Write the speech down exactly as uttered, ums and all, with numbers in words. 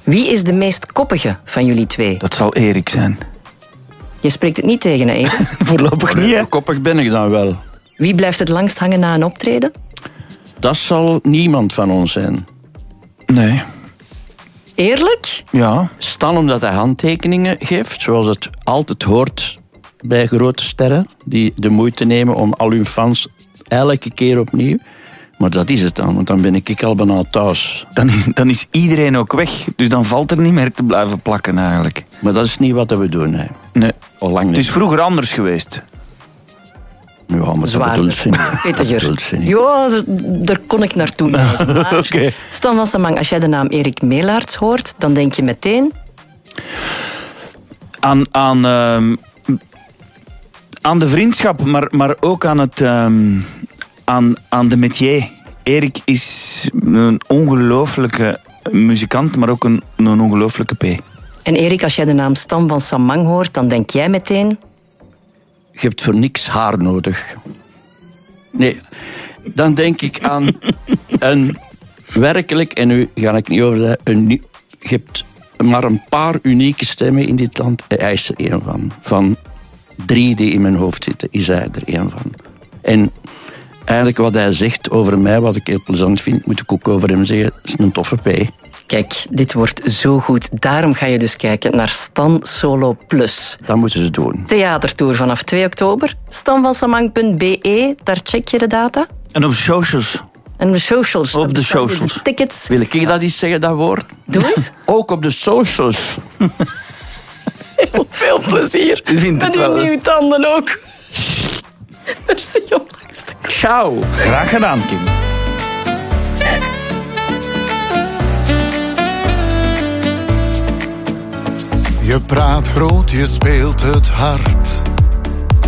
Wie is de meest koppige van jullie twee? Dat zal Erik zijn. Je spreekt het niet tegen, hè, Erik? Voorlopig niet, hè? Koppig ben ik dan wel. Wie blijft het langst hangen na een optreden? Dat zal niemand van ons zijn. Nee. Eerlijk? Ja. Stan omdat hij handtekeningen geeft, zoals het altijd hoort bij grote sterren, die de moeite nemen om al hun fans elke keer opnieuw. Maar dat is het dan, want dan ben ik al bijna thuis. Dan is, dan is iedereen ook weg. Dus dan valt er niet meer te blijven plakken eigenlijk. Maar dat is niet wat we doen. Hè. Nee. Al lang niet. Het is vroeger anders geweest. Ja, maar dat Zwaarder. bedoelt ze niet. Pittiger. Dat bedoelt ze niet. Ja, daar, daar kon ik naartoe. Maar Oké. Stan van Samang, als jij de naam Erik Meelaerts hoort, dan denk je meteen... Aan, aan, ehm, aan de vriendschap, maar, maar ook aan, het, ehm, aan, aan de métier. Erik is een ongelooflijke muzikant, maar ook een, een ongelooflijke P. En Erik, als jij de naam Stan van Samang hoort, dan denk jij meteen... Je hebt voor niks haar nodig. Nee, dan denk ik aan een werkelijk, en nu ga ik niet over dat, een, je hebt maar een paar unieke stemmen in dit land. Hij is er één van. Van drie die in mijn hoofd zitten, is hij er één van. En eigenlijk wat hij zegt over mij, wat ik heel plezant vind, moet ik ook over hem zeggen, is een toffe P. Kijk, dit wordt zo goed. Daarom ga je dus kijken naar Stan Solo Plus. Dat moeten ze doen. Theatertour vanaf twee oktober. stan van samang punt b e, daar check je de data. En op socials. En de socials. Op de daar staan socials. de tickets. Wil ik dat eens zeggen, dat woord? Doe eens. Ook op de socials. Heel veel plezier. U vindt het met uw wel, hè? nieuwe tanden ook. Merci om langs te komen. Ciao. Graag gedaan, Kim. Je praat groot, je speelt het hard.